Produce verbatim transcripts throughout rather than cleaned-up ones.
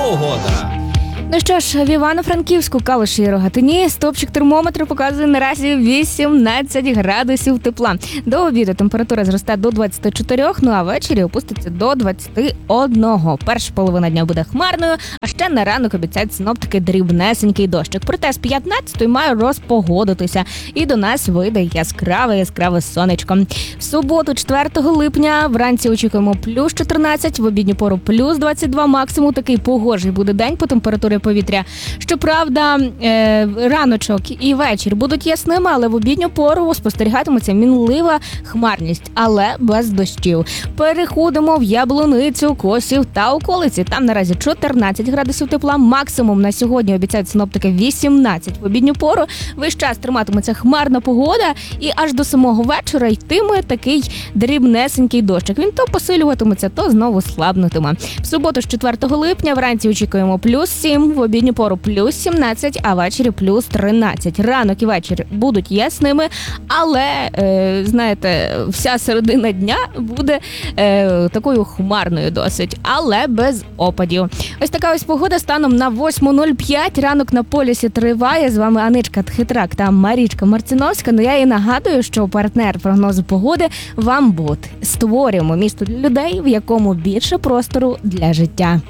погода. Ну що ж, в Івано-Франківську, Калуші і Рогатині стопчик термометру показує наразі вісімнадцять градусів тепла. До обіду температура зросте до двадцяти чотирьох, ну а ввечері опуститься до двадцяти одного. Перша половина дня буде хмарною, а ще на ранок обіцяють синоптики дрібнесенький дощик. Проте з п'ятнадцятої має розпогодитися і до нас вийде яскраве-яскраве сонечко. В суботу, четвертого липня, вранці очікуємо плюс чотирнадцять, в обідню пору плюс двадцять два максимум. Такий погожий буде день по температурі повітря. Щоправда, е, раночок і вечір будуть ясними, але в обідню пору спостерігатиметься мінлива хмарність, але без дощів. Переходимо в Яблуницю, Косів та околиці. Там наразі чотирнадцять градусів тепла, максимум на сьогодні обіцяють синоптики вісімнадцять. В обідню пору весь час триматиметься хмарна погода і аж до самого вечора йтиме такий дрібнесенький дощик. Він то посилюватиметься, то знову слабнутиме. В суботу, з четвертого липня, вранці очікуємо плюс сім, в обідню пору плюс сімнадцять, а ввечері плюс тринадцять. Ранок і вечір будуть ясними, але, е, знаєте, вся середина дня буде е, такою хмарною досить, але без опадів. Ось така ось погода станом на восьму нуль п'ять. Ранок на полюсі триває. З вами Аничка Тхитрак та Марічка Марциновська. Ну я і нагадую, що партнер прогнозу погоди «Вамбут». Створюємо місто для людей, в якому більше простору для життя.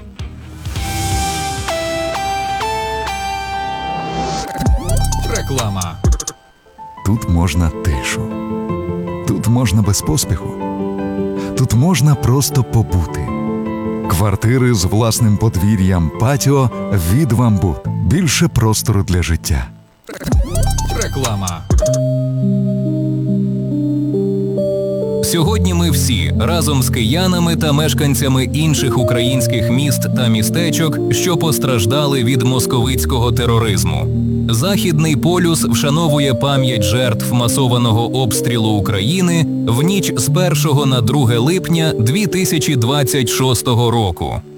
Реклама. Тут можна тишу. Тут можна без поспіху. Тут можна просто побути. Квартири з власним подвір'ям, патіо від «Вамбут». Більше простору для життя. Реклама. Сьогодні ми всі, разом з киянами та мешканцями інших українських міст та містечок, що постраждали від московицького тероризму. Західний полюс вшановує пам'ять жертв масованого обстрілу України в ніч з першого на друге липня дві тисячі двадцять шостого року.